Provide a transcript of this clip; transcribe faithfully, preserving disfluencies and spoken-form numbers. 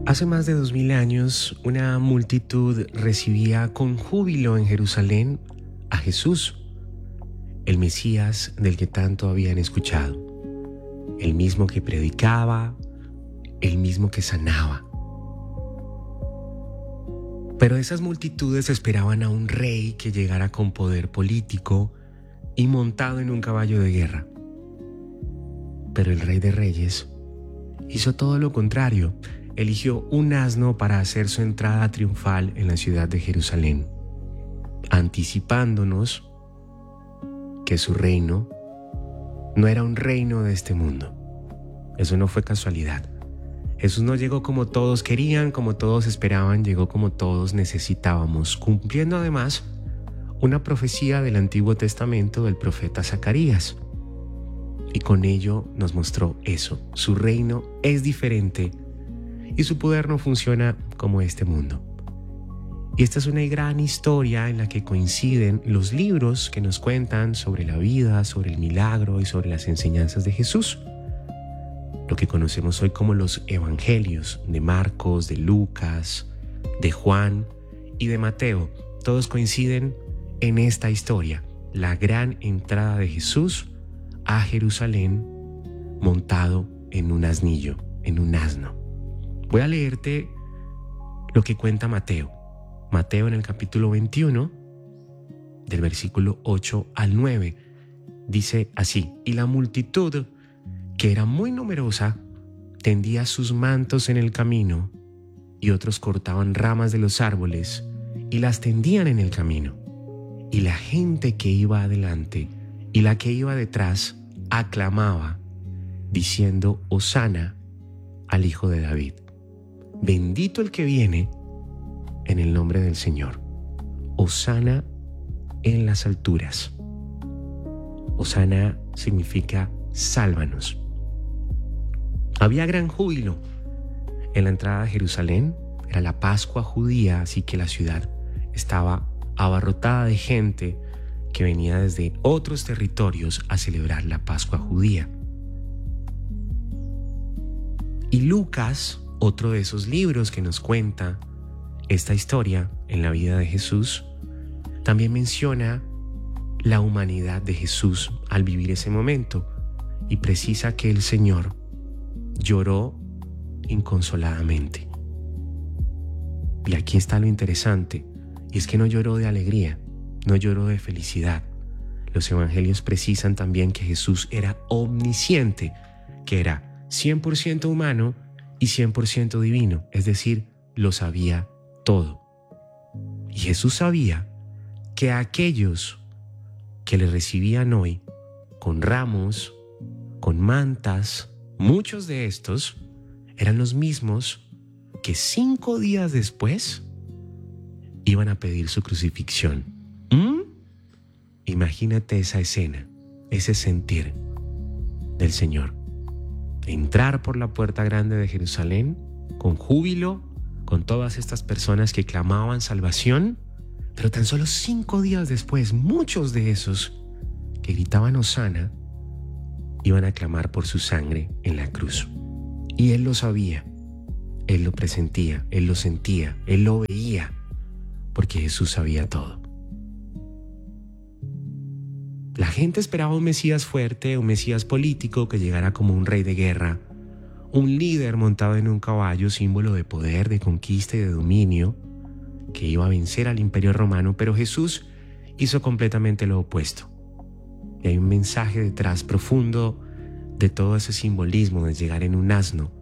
Hace más de dos mil años, una multitud recibía con júbilo en Jerusalén a Jesús, el Mesías del que tanto habían escuchado, el mismo que predicaba, el mismo que sanaba. Pero esas multitudes esperaban a un rey que llegara con poder político y montado en un caballo de guerra. Pero el Rey de Reyes hizo todo lo contrario. Eligió un asno para hacer su entrada triunfal en la ciudad de Jerusalén, anticipándonos que su reino no era un reino de este mundo. Eso no fue casualidad. Jesús no llegó como todos querían, como todos esperaban, llegó como todos necesitábamos, cumpliendo además una profecía del Antiguo Testamento del profeta Zacarías. Y con ello nos mostró eso. Su reino es diferente y su poder no funciona como este mundo. Y esta es una gran historia en la que coinciden los libros que nos cuentan sobre la vida, sobre el milagro y sobre las enseñanzas de Jesús. Lo que conocemos hoy como los evangelios de Marcos, de Lucas, de Juan y de Mateo. Todos coinciden en esta historia, la gran entrada de Jesús a Jerusalén montado en un asnillo, en un asno. Voy a leerte lo que cuenta Mateo. Mateo en el capítulo veintiuno, del versículo ocho al nueve, dice así: y la multitud, que era muy numerosa, tendía sus mantos en el camino, y otros cortaban ramas de los árboles y las tendían en el camino. Y la gente que iba adelante y la que iba detrás aclamaba, diciendo: Hosana al Hijo de David. Bendito el que viene en el nombre del Señor. Hosana en las alturas. Hosana significa sálvanos. Había gran júbilo en la entrada a Jerusalén. Era la Pascua judía, así que la ciudad estaba abarrotada de gente que venía desde otros territorios a celebrar la Pascua judía. Y Lucas, otro de esos libros que nos cuenta esta historia en la vida de Jesús, también menciona la humanidad de Jesús al vivir ese momento y precisa que el Señor lloró inconsoladamente. Y aquí está lo interesante, y es que no lloró de alegría, no lloró de felicidad. Los evangelios precisan también que Jesús era omnisciente, que era cien por ciento humano y cien por ciento divino, es decir, lo sabía todo. Y Jesús sabía que aquellos que le recibían hoy con ramos, con mantas, muchos de estos eran los mismos que cinco días después iban a pedir su crucifixión. ¿Mm? Imagínate esa escena, ese sentir del Señor. Entrar por la puerta grande de Jerusalén con júbilo, con todas estas personas que clamaban salvación, pero tan solo cinco días después, muchos de esos que gritaban Hosana iban a clamar por su sangre en la cruz. Y él lo sabía, él lo presentía, él lo sentía, él lo veía, porque Jesús sabía todo. La gente esperaba un Mesías fuerte, un Mesías político que llegara como un rey de guerra, un líder montado en un caballo, símbolo de poder, de conquista y de dominio, que iba a vencer al Imperio Romano, pero Jesús hizo completamente lo opuesto. Y hay un mensaje detrás profundo de todo ese simbolismo de llegar en un asno,